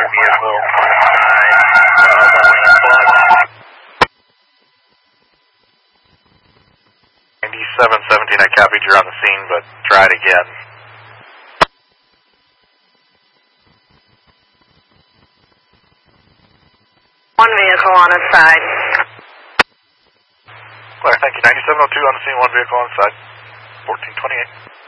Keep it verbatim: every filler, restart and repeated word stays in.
one vehicle on the side, uh, one lane plus. ninety-seven seventeen, I copied you're on the scene, but try it again. One vehicle on its side. Clear, thank you. ninety-seven oh two on the scene, one vehicle on the side. fourteen twenty-eight.